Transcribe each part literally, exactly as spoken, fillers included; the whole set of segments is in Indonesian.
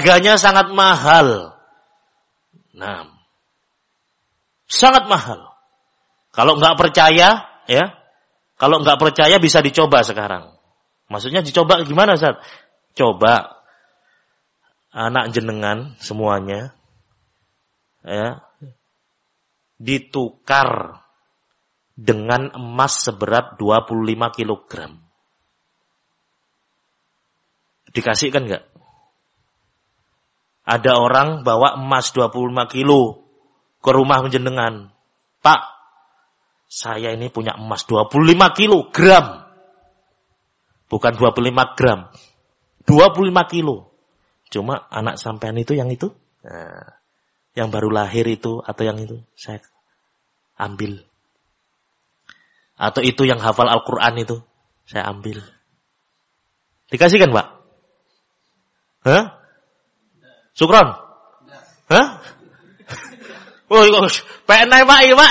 Harganya sangat mahal. Nah, sangat mahal. Kalau nggak percaya, ya, kalau nggak percaya bisa dicoba sekarang. Maksudnya dicoba gimana, Ustaz? Coba anak jenengan semuanya, ya, ditukar dengan emas seberat dua puluh lima kilogram. Dikasihkan nggak? Ada orang bawa emas dua puluh lima kilo ke rumah jenengan. Pak, saya ini punya emas dua puluh lima kilogram. Bukan dua puluh lima gram. dua puluh lima kilo. Cuma anak sampean itu yang itu. Nah, yang baru lahir itu atau yang itu. Saya ambil. Atau itu yang hafal Al-Quran itu. Saya ambil. Dikasihkan, Pak? Hah? Sukron? Hah? Oh, P N I Pak, ini Pak.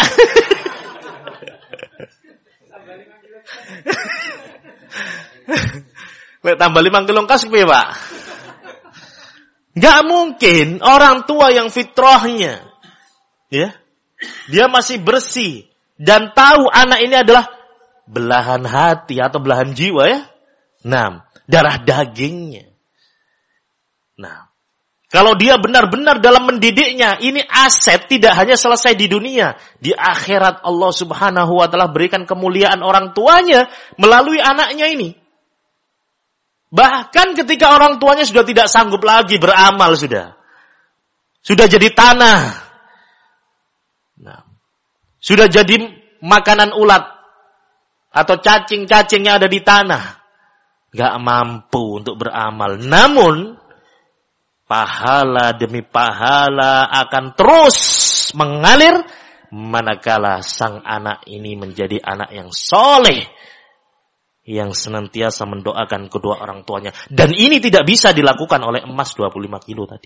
Lek tambah lima kilo kas piye, Pak? Enggak mungkin orang tua yang fitrahnya, ya, dia masih bersih dan tahu anak ini adalah belahan hati atau belahan jiwa, ya. Nah, darah dagingnya. Nah, kalau dia benar-benar dalam mendidiknya, ini aset tidak hanya selesai di dunia. Di akhirat Allah Subhanahu wa ta'ala berikan kemuliaan orang tuanya melalui anaknya ini. Bahkan ketika orang tuanya sudah tidak sanggup lagi beramal sudah. Sudah jadi tanah. Nah, sudah jadi makanan ulat. Atau cacing-cacing yang ada di tanah. Gak mampu untuk beramal. Namun, pahala demi pahala akan terus mengalir manakala sang anak ini menjadi anak yang soleh, yang senantiasa mendoakan kedua orang tuanya. Dan ini tidak bisa dilakukan oleh emas dua puluh lima kilo tadi.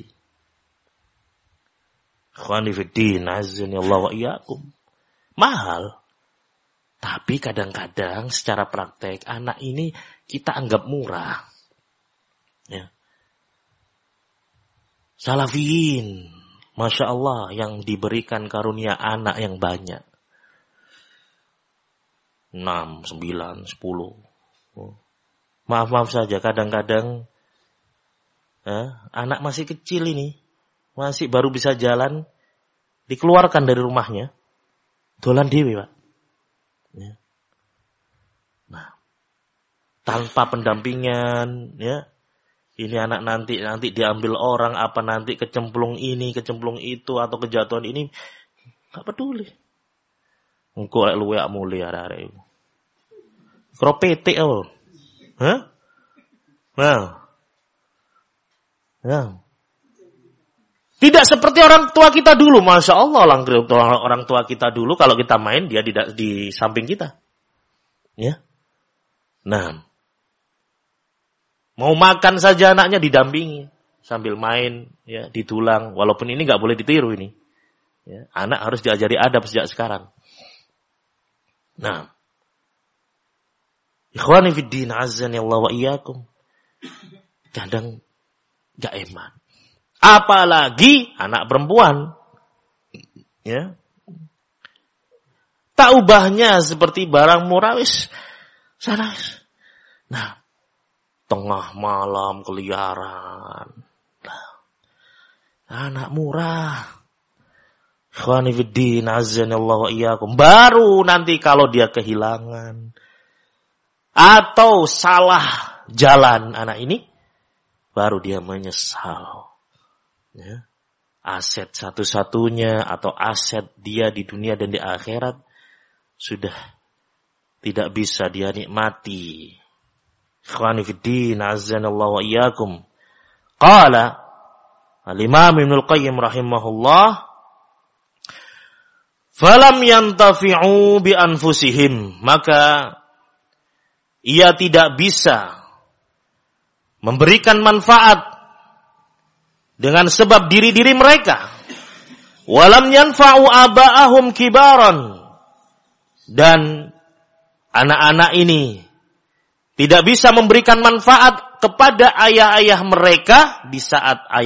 Ikhwani fiddin, azani Allah wa iyyakum. Mahal. Tapi kadang-kadang secara praktek anak ini kita anggap murah. Ya. Salafiyin, Masya Allah, yang diberikan karunia anak yang banyak. Enam, sembilan, sepuluh. Maaf-maaf saja, kadang-kadang eh, anak masih kecil ini, masih baru bisa jalan, dikeluarkan dari rumahnya, dolan dewe, Pak. Ya. Nah, tanpa pendampingan, ya. Ini anak nanti nanti diambil orang, apa nanti kecemplung ini, kecemplung itu, atau kejatuhan ini, gak peduli. Engko lek luwek mulia arek iku. Kropetik apa? Hah? Nah. Nah. Tidak seperti orang tua kita dulu, Masya Allah, orang tua kita dulu kalau kita main dia di, di samping kita. Ya. Nah. Mau makan saja anaknya didampingi sambil main, ya, ditulang. Walaupun ini nggak boleh ditiru ini. Ya, anak harus diajari adab sejak sekarang. Nah, ikhwani fiddin, azani Allah wa iyyakum. Kadang nggak eman. Apalagi anak perempuan, ya. Tak ubahnya seperti barang murah wis sana. Nah. Tengah malam keliaran. Anak murah. Ikhwani fiddin, azanillahu wa iyyakum. Baru nanti kalau dia kehilangan. Atau salah jalan anak ini. Baru dia menyesal. Ya. Aset satu-satunya atau aset dia di dunia dan di akhirat. Sudah tidak bisa dia nikmati. Ikhwani fiddin, azanallahu wa iyyakum. Qala al-Imam Ibnul Qayyim rahimahullah, falam yantafi'u bi anfusihim, maka ia tidak bisa memberikan manfaat dengan sebab diri-diri mereka. Walam yanfa'u aba'ahum kibaran, dan anak-anak ini tidak bisa memberikan manfaat kepada ayah-ayah mereka di saat ayah